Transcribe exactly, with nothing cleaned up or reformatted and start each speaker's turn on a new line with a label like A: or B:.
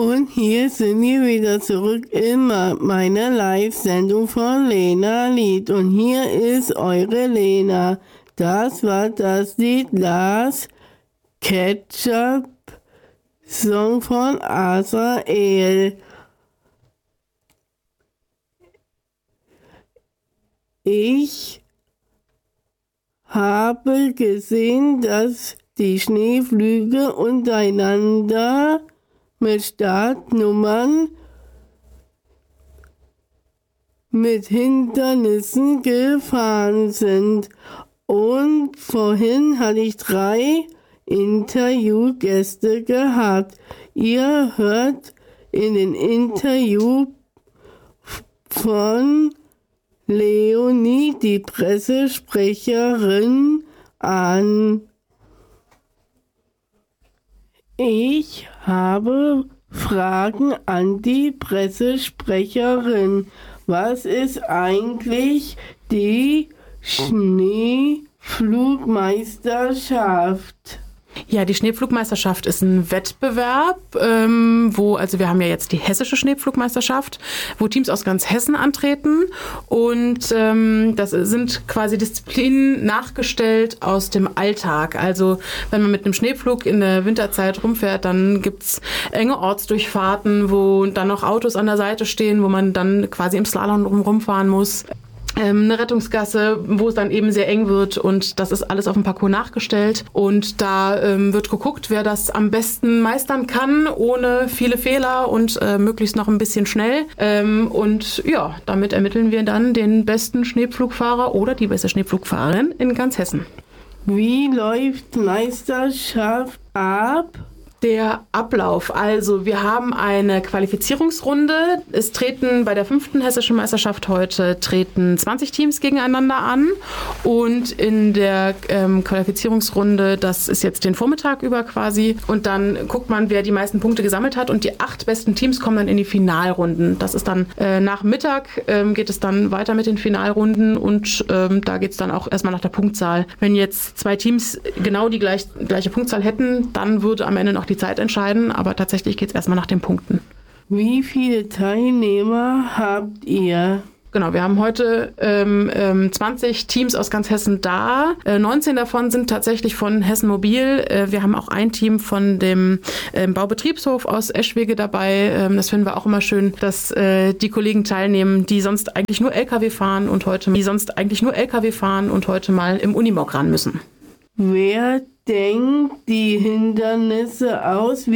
A: Und hier sind wir wieder zurück in meiner Live-Sendung von Lena Lied. Und hier ist eure Lena. Das war das Lied Last Ketchup Song von Azrael. Ich habe gesehen, dass die Schneeflüge untereinander mit Startnummern mit Hindernissen gefahren sind. Und vorhin hatte ich drei Interviewgäste gehabt. Ihr hört in den Interview von Leonie, die Pressesprecherin, an. Ich habe Fragen an die Pressesprecherin. Was ist eigentlich die Schneeflugmeisterschaft?
B: Ja, die Schneepflugmeisterschaft ist ein Wettbewerb, ähm, wo, also wir haben ja jetzt die hessische Schneepflugmeisterschaft, wo Teams aus ganz Hessen antreten und ähm, das sind quasi Disziplinen nachgestellt aus dem Alltag. Also wenn man mit einem Schneepflug in der Winterzeit rumfährt, dann gibt's enge Ortsdurchfahrten, wo dann noch Autos an der Seite stehen, wo man dann quasi im Slalom rumfahren muss. Eine Rettungsgasse, wo es dann eben sehr eng wird und das ist alles auf dem Parcours nachgestellt und da ähm, wird geguckt, wer das am besten meistern kann, ohne viele Fehler und äh, möglichst noch ein bisschen schnell ähm, und ja, damit ermitteln wir dann den besten Schneepflugfahrer oder die beste Schneepflugfahrerin in ganz Hessen.
A: Wie läuft Meisterschaft ab?
B: Der Ablauf. Also wir haben eine Qualifizierungsrunde. Es treten bei der fünften hessischen Meisterschaft heute treten zwanzig Teams gegeneinander an. Und in der ähm, Qualifizierungsrunde, das ist jetzt den Vormittag über quasi, und dann guckt man, wer die meisten Punkte gesammelt hat und die acht besten Teams kommen dann in die Finalrunden. Das ist dann äh, nach Mittag ähm, geht es dann weiter mit den Finalrunden und ähm, da geht es dann auch erstmal nach der Punktzahl. Wenn jetzt zwei Teams genau die gleich, gleiche Punktzahl hätten, dann würde am Ende noch die Zeit entscheiden, aber tatsächlich geht es erstmal nach den Punkten.
A: Wie viele Teilnehmer habt ihr?
B: Genau, wir haben heute ähm, ähm, zwanzig Teams aus ganz Hessen da. Äh, neunzehn davon sind tatsächlich von Hessen Mobil. Äh, wir haben auch ein Team von dem ähm, Baubetriebshof aus Eschwege dabei. Ähm, das finden wir auch immer schön, dass äh, die Kollegen teilnehmen, die sonst eigentlich nur L K W fahren und heute, die sonst eigentlich nur L K W fahren und heute mal im Unimog ran müssen.
A: Wer denkt die Hindernisse aus?